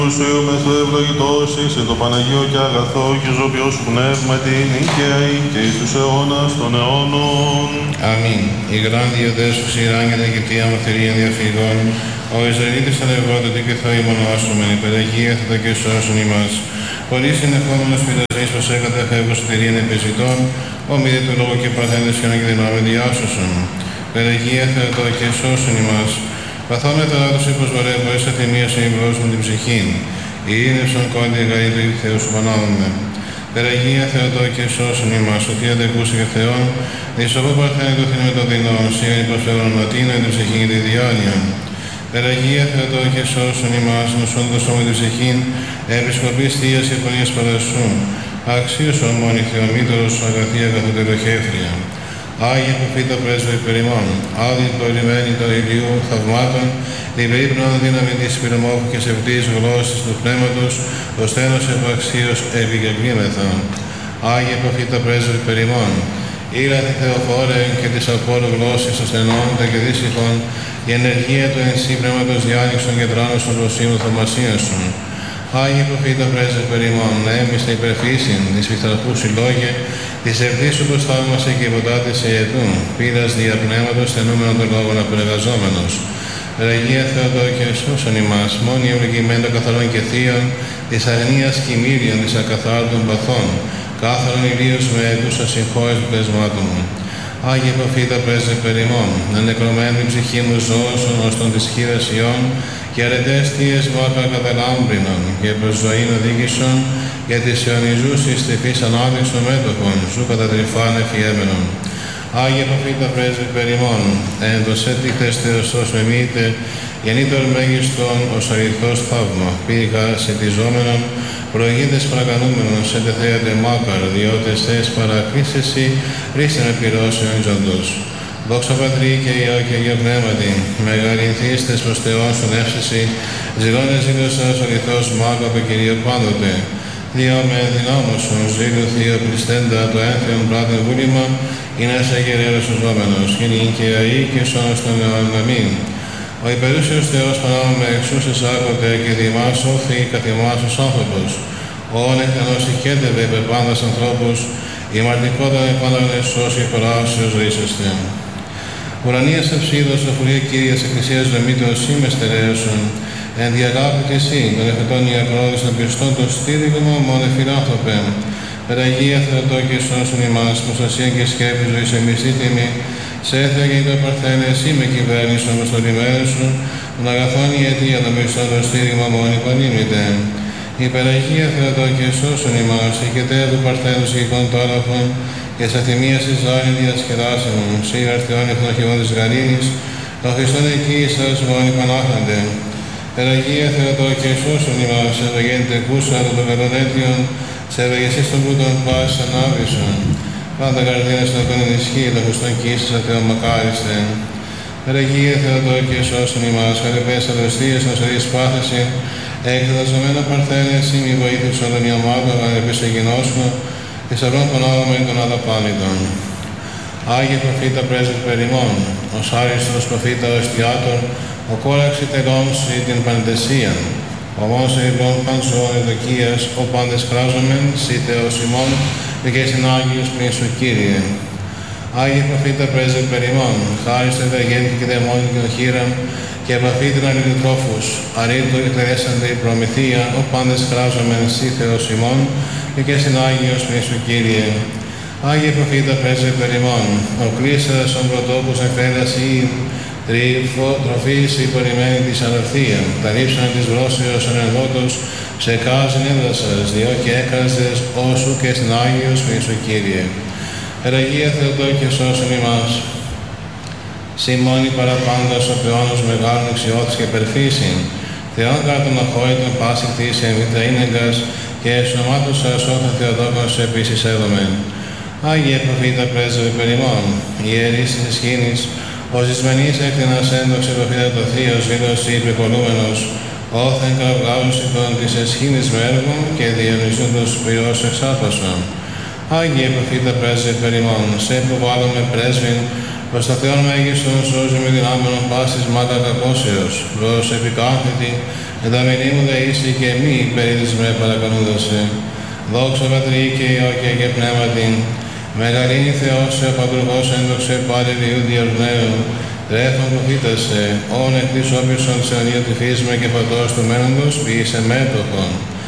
Σου μεθού ευλογητός είσαι το Παναγίο και αγαθό και ζωπιό σου πνεύμα την νίκαιη και εις τους αιώνας των αιώνων. Αμήν. Η γράνδια δε σου ξηράγγελε και τι αμαρτυρία διαφυγών. Ο Ισραηλίτης ανεβότατη και θα ημονώσουμεν. Η Παναγία θα τα και σώσουν ημάς. Χωρίς συνεχόμενος πειραζής πως έκατα φεύγω σωτηρίαν επιζητών. Ο μη του λόγου και παρθέντες και ανακοινώμε διάσωσον. Παναγία θα τα και σώσουν ημάς. Παθάμε τώρα τους υποσβορεύω, εις αθυμίας εμπρός με την ψυχήν. Η ίνευσον κόντι γαρή του Θεού σου πανάδομε. Περαγία Θεοτό και σώσον ημάς, ότι αδεκούσε και Θεόν, εις όπου παρθένει το θύμα των δεινών, σίγαν υποσφέρον ατίνο την ψυχήν και τη διάνοια. Περαγία Θεοτό και σώσον ημάς, νοσόν το σώμα την ψυχήν, επισκοπής Θείας και πονίας παρασού. Αξίωσον μόνοι Θεομήτωρος, αγαθία καθοτεροχέφρια. Άγιε προφήτα πρέσβε περιμών, άδει το λιμένι του ηλίου θαυμάτων, την περίπλωνα δύναμη της πυρομόχου και σεβτής γλώσσης του πνεύματος, το στένος επαξίως επικεκλήμεθα. Άγιε προφήτα πρέσβε περιμών, ήλαθη Θεοφόρε και της απόλου γλώσσης των στενών, τα και δύσυχων, η ενεργεία του εν σύ πνεύματος διάνοιξον και τράνωσον προσήμου θαυμασίας σου. Άγιε προφήτα πρέσβε περιμών, έμιστε υπερφύσιν, της φυθαρχού συλλόγε, της ευθύσου προς θαύμασε και υποτάτης ιετού, πήρας δια πνεύματος στενούμενον των λόγων απεργαζόμενος. Ραγία Θεοτό και σώσον ημάς, μόνοι ευλογημένων καθαρών και θείων, της αγνίας κοιμήριων, της ακαθάρτων παθών, κάθαρον ηλίους με τους ασυγχώες του πεσμάτων μου. Άγιε προφήτα πρέσβε περιμών, ανεκρωμένη την ψυχή μου ζώσον ως των της χείρας Υιών, και αρετές θείες βάκα καταλάμπρινον, και προς ζωήν οδήγησον, και της ιονιζούσης τυφής ανάδειξον μέτωπον, σου κατά τρυφάν εφιέμενον. Άγιε προφήτα πρέσβε περιμών, εν το σέτυχτες Θεοστός με μήτε, γεννήτωρ μέγιστον ως αριθός θαύμα, πήγα σετιζόμενον, προηγείτες παρακανούμενον, σε τεθέατε μάκαρ, διότες θες παρακρίσεσι, ρίστε με πυρώσεων ζώντος. Δόξα Πατρί και Υιό και Αγίο Πνεύματι, μεγαλυνθήστες προς Θεόν στον εύσεση, ζηλώνε ζήλος σας ο λιθός μάκο από Κυρίο πάντοτε. Διό με ενδυνάμωσον ζήλου Θείο πληστέντα το ένθεον πράτην βούλημα, είναι σε γεραίος ο ζώμενος, είναι και αή και σώνος των αιώνων αμήν. Ο υπερούσιος Θεός παράμουν με εξούσες άκοτε και δημάς όθη καθημάς ως άνθρωπος. Ο όνεχτενός ηχέντευε υπερ πάντας ανθρώπους, η μαρτικόταν επάντων εσώς και χωράσεως ρίσεστε. Ουρανίας ευσίδος, αφουρία Κύριας Εκκλησίας Δεμήτρος, είμαι στερέωσον, εν διαγάπη τη εσύ, τον εφετών ιακρόδης των πιστών των στήριγμα, μόνε φιλάνθρωπε. Περαγία Θεοτό και σώσον ημάς, προστασία και σκέπη ζωής εμείς δίτιμη, σε έθρα και το παρθένε, εσύ με κυβέρνησον προς το λιμένο σου, τον αγαθόν η αιτία των πιστών των στήριγμα μόνοι πανήμητε. Η Περαγία Θεοτό και σώσον ημάς, η κετέα του παρθένου συγχών τόραχων, και σαν θυμίας εις ζώνη διασκεδάσιμον, σύ αρθιών εθνοχημών της γαλήνης, τον Χριστόν εκεί σας μόνοι πανάχναντε. Περαγία Θεοτό και σώσον ημάς, ευαγέννητε κούσα των καλονέτιων, σε ευαγεσίς των πλούτων πάσης ανάβησον. Πάντα καρδίνες των τον ενισχύει, τον Χριστόν κοίησας Θεό μακάριστε. Περαγία Θεοτό και σώσον ημάς, χαρεπές αδοστίες να σε δυσπάθηση, εκδεδαζομένα παρθένε, εσύ μη βοήθησον των ιωμάτων, ανεπίς εγινώσουμε, και σαρών πανάδομε των αδαπάνητων. Άγιε προφήτα πρέσβε περιμών, ως άριστος προφήτα ο εστιάτων, ο κόραξε τελόμψη την παντεσίαν, ο μόνος ευγών παντζών ευδοκίας, ο πάντες κράζομεν, σύ Θεός ημών, και στην Άγιος πριν σου Κύριε. Άγιε προφήτα πρέσβε περιμών, χάριστο ευεργέντη και δαιμόνι των χείραν, και επαφή την αλληλοτρόφους, αρήτω εκτελέσαντε η προμηθεία, ο πάντες κράζομεν, σύ Θεός ημών, και στην Άγιος πριν σου Κύριε. Άγιε προφήτα πρέσβε περιμών, ο κλείσας των πρωτόπους εκφέρας ή τρίφο τροφής υπορημένη της αναρθία, τα ρίψαν της βρώσεως ανεργότος, σε κάζιν έδρασας, διό και έκραζες όσου και στην Άγιος πριν σου Κύριε. Περαγία Θεοτό και σώσον ημάς. Συ μόνοι παραπάντας ο παιώνος μεγάλων εξιώτης και περφύσιν, Θεόν κατά τον αχώητον πάση κτήση εμβητραΐνεγκας, και συνομάτους σας όθεν Θεοτόκον σε επίσης έδωμεν. Άγιε προφήτα πρέσβε περιμών, ιερείς της εσχήνης, ο ζησμενής έκτηνας έντοξε προφήτα το Θείος βίδος ή υπεκολούμενος, όθεν κραυγάζουσι των της εσχήνης με έργων και διαιωνιζούντος πυρός εξάρπασον. Άγιε προφήτα πρέσβε περιμών, σε προβάλλουμε πρέσβην, προς τα Θεόν μέγιστον σώζουμε δυνάμενον πάσης μάκα κακόσεως, προς επικάθετη, Ενταμινή μου δε είσαι και μη περίδεις με παρακαλούντασε. Δόξα Πατρί και Υιό και Αγίε Πνεύματι, μεγαλύνη Θεός ο Πατρουργός έντοξε πάρε Ιού διορνέου, τρέφον προφήτασε, όν εκ της όπισον της αιωνίου τη φύσμα και πατός του μένοντος ποιήσε μέτοχον.